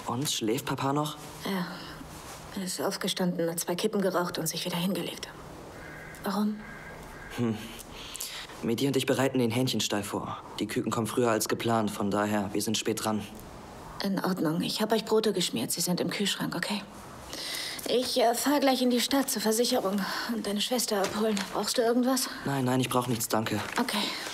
Und, schläft Papa noch? Ja. Er ist aufgestanden, hat 2 Kippen geraucht und sich wieder hingelegt. Warum? Medi und ich bereiten den Hähnchenstall vor. Die Küken kommen früher als geplant, von daher, wir sind spät dran. In Ordnung. Ich habe euch Brote geschmiert. Sie sind im Kühlschrank, okay? Ich fahre gleich in die Stadt zur Versicherung und deine Schwester abholen. Brauchst du irgendwas? Nein, ich brauche nichts, danke. Okay.